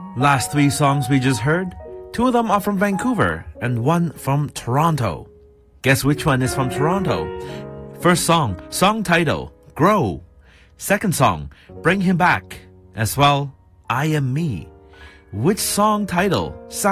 Last three songs we just heard, two of them are from Vancouver and one from Toronto. Guess which one is from Toronto? First song title, Grow. Second song, Bring Him Back. As well, I Am Me. Which song title